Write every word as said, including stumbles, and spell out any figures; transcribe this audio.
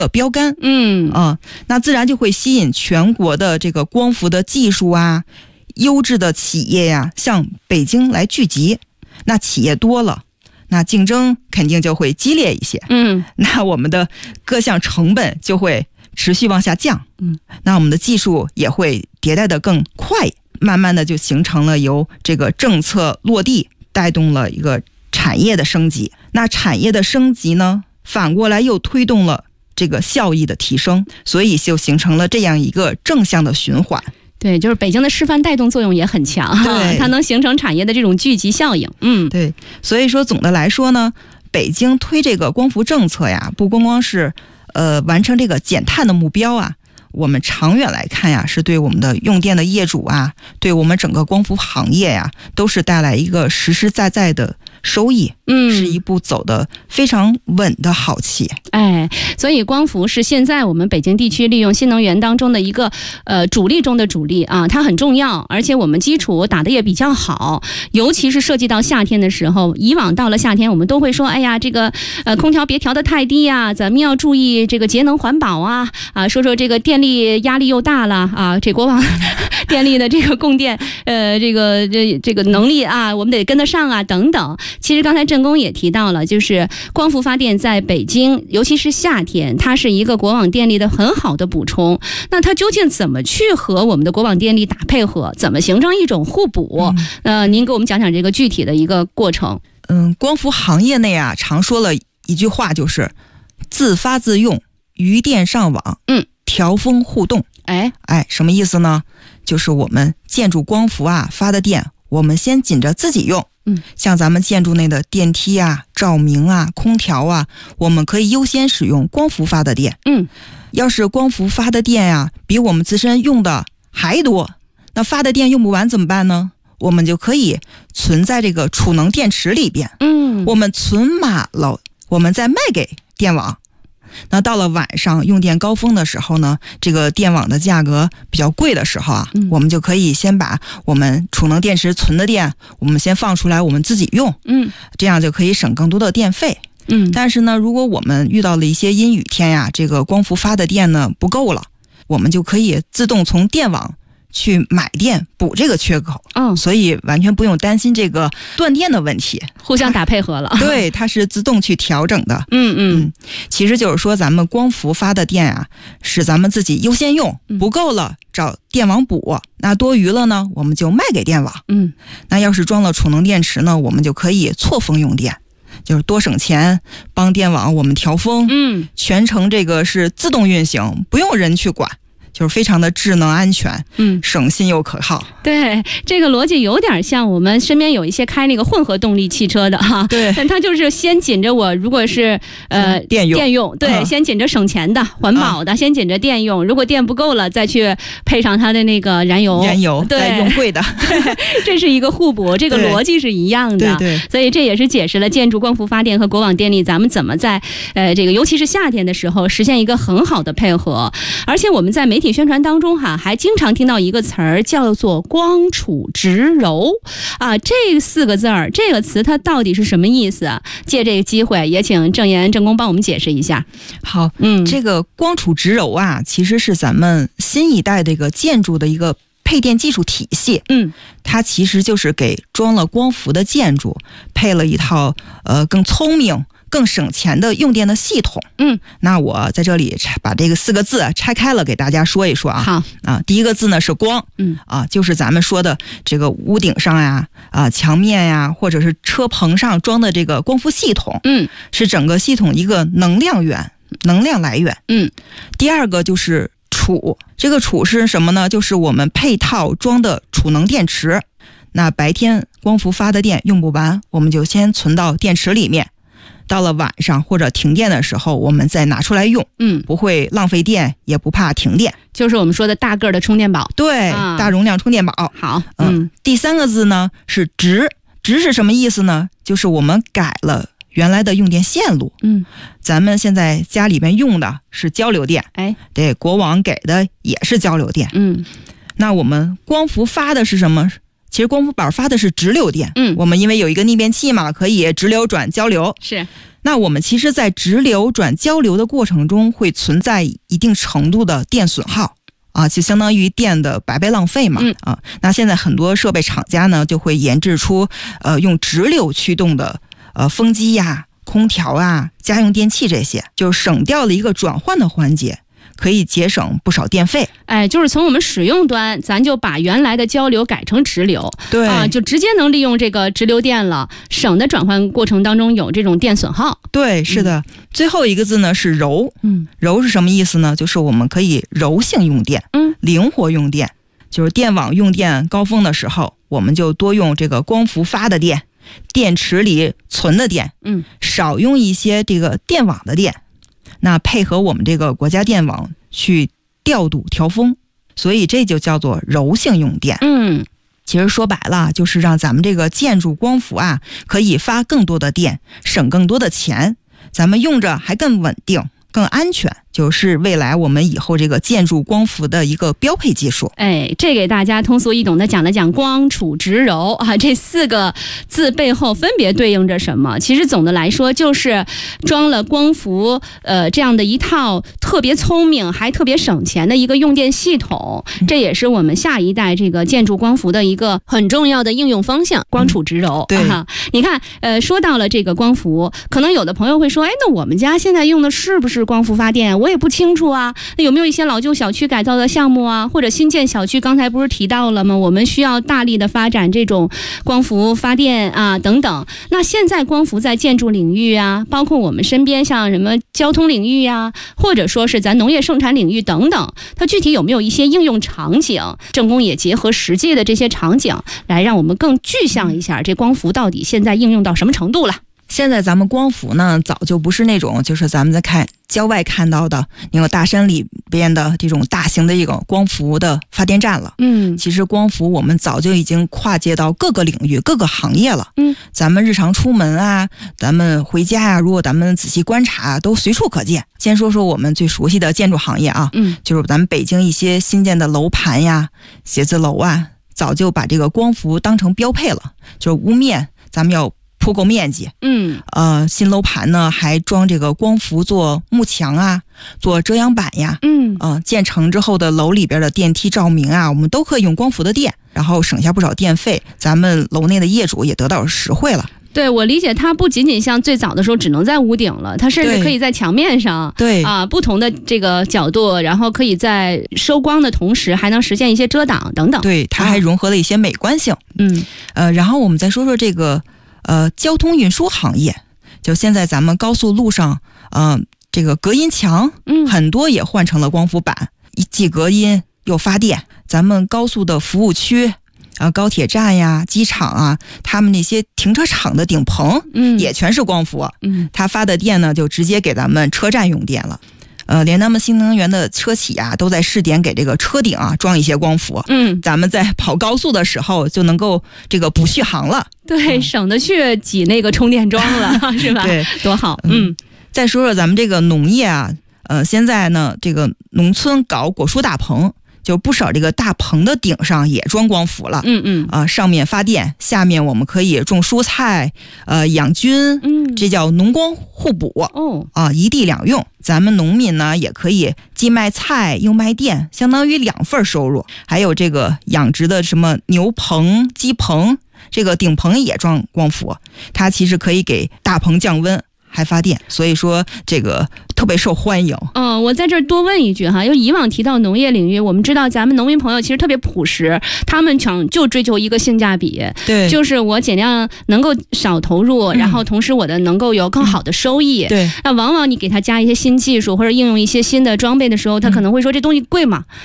标杆， 嗯啊，那自然就会吸引全国的这个光伏的技术啊、优质的企业呀、啊，向北京来聚集。那企业多了，那竞争肯定就会激烈一些， 嗯， 那我们的各项成本就会持续往下降， 嗯， 那我们的技术也会迭代的更快，慢慢的就形成了由这个政策落地带动了一个产业的升级。那产业的升级呢，反过来又推动了这个效益的提升，所以就形成了这样一个正向的循环。 对，就是北京的示范带动作用也很强， 对， 它能形成产业的这种聚集效应。嗯， 对，所以说总的来说呢，北京推这个光伏政策呀，不光光是呃完成这个减碳的目标啊，我们长远来看呀，是对我们的用电的业主啊，对我们整个光伏行业呀，都是带来一个实实在在的收益， 嗯， 是一步走得非常稳的好棋。 哎，所以光伏是现在我们北京地区利用新能源当中的一个呃主力中的主力啊，它很重要，而且我们基础打得也比较好，尤其是涉及到夏天的时候，以往到了夏天我们都会说，哎呀，这个呃空调别调得太低啊，咱们要注意这个节能环保啊啊，说说这个电力压力又大了啊，这国网电力的这个供电呃这个这这个能力啊，我们得跟得上啊等等。其实刚才郑工也提到了，就是光伏发电在北京，尤其是夏天，它是一个国网电力的很好的补充。那它究竟怎么去和我们的国网电力打配合，怎么形成一种互补？嗯、呃，您给我们讲讲这个具体的一个过程。 嗯，光伏行业内啊，常说了一句话，就是自发自用，余电上网， 嗯， 调峰互动。 哎哎，什么意思呢？就是我们建筑光伏啊发的电，我们先紧着自己用。 嗯， 像咱们建筑内的电梯啊、照明啊、空调啊，我们可以优先使用光伏发的电。 嗯， 要是光伏发的电呀、啊、比我们自身用的还多，那发的电用不完怎么办呢？我们就可以存在这个储能电池里边。 嗯， 我们存满了，我们再卖给电网。那到了晚上用电高峰的时候呢，这个电网的价格比较贵的时候啊， 嗯、 我们就可以先把我们储能电池存的电，我们先放出来，我们自己用， 嗯， 这样就可以省更多的电费。 嗯， 但是呢，如果我们遇到了一些阴雨天呀，这个光伏发的电呢不够了，我们就可以自动从电网去买电补这个缺口， 嗯， 所以完全不用担心这个断电的问题， 互相打配合了。 对，它是自动去调整的。 嗯嗯， 其实就是说咱们光伏发的电啊，是咱们自己优先用，不够了找电网补，那多余了呢，我们就卖给电网。 嗯， 那要是装了储能电池呢，我们就可以错峰用电，就是多省钱，帮电网我们调峰。 嗯， 全程这个是自动运行，不用人去管。就是非常的智能安全， 嗯， 省心又可靠。 对，这个逻辑有点像我们身边有一些开那个混合动力汽车的哈， 对， 它就是先紧着我，如果是呃电用， 电用，对，嗯、先紧着省钱的、环保的，嗯、先紧着电用，如果电不够了，再去配上它的那个燃油， 燃油， 对， 再用贵的， 对，这是一个互补，这个逻辑是一样的， 对对， 所以这也是解释了建筑光伏发电和国网电力咱们怎么在呃这个尤其是夏天的时候实现一个很好的配合，而且我们在媒体宣传当中哈，还经常听到一个词儿叫做光储直柔啊，这四个字儿，这个词它到底是什么意思啊？借这个机会，也请郑岩、郑工帮我们解释一下。 好， 嗯， 这个光储直柔啊，其实是咱们新一代这个建筑的一个配电技术体系。 嗯， 它其实就是给装了光伏的建筑配了一套呃更聪明、更省钱的用电的系统。 嗯， 那我在这里把这个四个字拆开了给大家说一说啊。 好啊，第一个字呢是光， 嗯啊，就是咱们说的这个屋顶上呀、啊墙面呀，或者是车棚上装的这个光伏系统， 嗯， 是整个系统一个能量源、能量来源。 嗯， 第二个就是储，这个储是什么呢？就是我们配套装的储能电池。那白天光伏发的电用不完，我们就先存到电池里面。到了晚上或者停电的时候，我们再拿出来用， 嗯， 不会浪费电，也不怕停电， 就是我们说的大个的充电宝。 对，啊、大容量充电宝。 好， 嗯，嗯第三个字呢是直，直是什么意思呢？就是我们改了原来的用电线路， 嗯， 咱们现在家里面用的是交流电， 哎， 对，国网给的也是交流电， 嗯， 那我们光伏发的是什么？ 其实光伏板发的是直流电， 嗯， 我们因为有一个逆变器嘛，可以直流转交流。 是。 那我们其实在直流转交流的过程中会存在一定程度的电损耗啊，就相当于电的白白浪费嘛。 嗯、 啊，那现在很多设备厂家呢就会研制出呃用直流驱动的呃风机呀、空调啊、家用电器这些，就省掉了一个转换的环节，可以节省不少电费。 哎，就是从我们使用端，咱就把原来的交流改成直流， 对啊，就直接能利用这个直流电了，省的转换过程当中有这种电损耗。 对，是的。嗯、最后一个字呢是柔， 嗯， 柔是什么意思呢？就是我们可以柔性用电， 嗯， 灵活用电，就是电网用电高峰的时候，我们就多用这个光伏发的电，电池里存的电， 嗯， 少用一些这个电网的电。那配合我们这个国家电网去调度调峰，所以这就叫做柔性用电。 嗯， 其实说白了就是让咱们这个建筑光伏啊，可以发更多的电，省更多的钱，咱们用着还更稳定、更安全，就是未来我们以后这个建筑光伏的一个标配技术。 哎，这给大家通俗易懂的讲了讲光储直柔啊，这四个字背后分别对应着什么？其实总的来说就是装了光伏呃这样的一套特别聪明还特别省钱的一个用电系统，这也是我们下一代这个建筑光伏的一个很重要的应用方向。光储直柔， 嗯、对、 啊，你看，呃，说到了这个光伏，可能有的朋友会说，哎，那我们家现在用的是不是光伏发电？我也不清楚啊。那有没有一些老旧小区改造的项目啊，或者新建小区？刚才不是提到了吗？我们需要大力的发展这种光伏发电啊，等等。那现在光伏在建筑领域啊，包括我们身边像什么交通领域啊，或者说是咱农业生产领域等等，它具体有没有一些应用场景？正工也结合实际的这些场景，来让我们更具象一下这光伏到底现在应用到什么程度了。 现在咱们光伏呢，早就不是那种就是咱们在看郊外看到的那个大山里边的这种大型的这个光伏的发电站了。 嗯， 其实光伏我们早就已经跨界到各个领域、各个行业了。 嗯， 咱们日常出门啊，咱们回家啊，如果咱们仔细观察，都随处可见。先说说我们最熟悉的建筑行业啊， 嗯， 就是咱们北京一些新建的楼盘呀、写字楼啊，早就把这个光伏当成标配了。就是屋面咱们要铺够面积， 嗯， 呃，新楼盘呢还装这个光伏做幕墙啊，做遮阳板呀， 嗯， 呃，建成之后的楼里边的电梯照明啊，我们都可以用光伏的电，然后省下不少电费，咱们楼内的业主也得到实惠了。 对，我理解它不仅仅像最早的时候只能在屋顶了，它甚至可以在墙面上， 对啊，不同的这个角度，然后可以在收光的同时还能实现一些遮挡等等。 对，它还融合了一些美观性。 嗯， 呃，然后我们再说说这个呃交通运输行业，就现在咱们高速路上，呃，这个隔音墙， 嗯， 很多也换成了光伏板，既隔音又发电。咱们高速的服务区。啊，高铁站呀、机场啊，他们那些停车场的顶棚， 嗯， 也全是光伏。 嗯， 它发的电呢，就直接给咱们车站用电了。呃，连咱们新能源的车企啊，都在试点给这个车顶啊装一些光伏。 嗯， 咱们在跑高速的时候就能够这个不续航了。 对，嗯、省得去挤那个充电桩了，是吧？ 对， 多好。嗯， 嗯再说说咱们这个农业啊，呃，现在呢，这个农村搞果树大棚。就不少这个大棚的顶上也装光伏了， 嗯嗯啊、呃，上面发电，下面我们可以种蔬菜，呃，养菌， 嗯， 这叫农光互补哦， 啊，一地两用。咱们农民呢也可以既卖菜又卖电，相当于两份收入。还有这个养殖的什么牛棚、鸡棚，这个顶棚也装光伏，它其实可以给大棚降温。还发电，所以说这个特别受欢迎。 嗯、呃，我在这儿多问一句哈，因为以往提到农业领域，我们知道咱们农民朋友其实特别朴实，他们想就追求一个性价比， 对， 就是我尽量能够少投入，嗯、然后同时我的能够有更好的收益。 嗯、对， 那往往你给他加一些新技术或者应用一些新的装备的时候，他可能会说这东西贵嘛。